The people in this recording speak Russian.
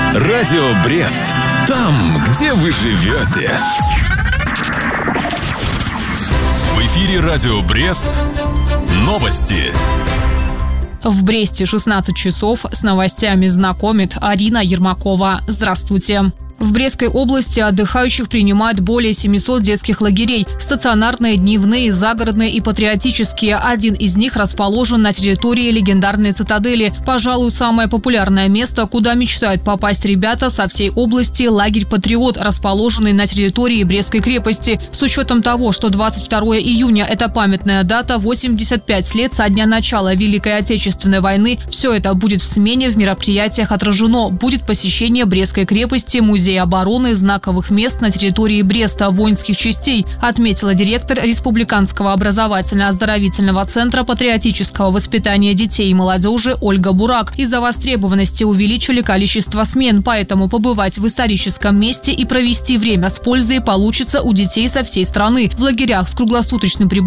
Радио Брест. Там, где вы живете. В эфире Радио Брест. Новости. В Бресте 16 часов. С новостями знакомит Арина Ермакова. Здравствуйте. В Брестской области отдыхающих принимают более 700 детских лагерей. Стационарные, дневные, загородные и патриотические. Один из них расположен на территории легендарной цитадели. Пожалуй, самое популярное место, куда мечтают попасть ребята со всей области – лагерь «Патриот», расположенный на территории Брестской крепости. С учетом того, что 22 июня – это памятная дата, 85 лет со дня начала Великой Отечественной войны, все это будет в смене, в мероприятиях отражено. Будет посещение Брестской крепости, музея обороны, знаковых мест на территории Бреста, воинских частей, отметила директор Республиканского образовательно-оздоровительного центра патриотического воспитания детей и молодежи Ольга Бурак. Из-за востребованности увеличили количество смен, поэтому побывать в историческом месте и провести время с пользой получится у детей со всей страны. В лагерях с круглосуточным пребыванием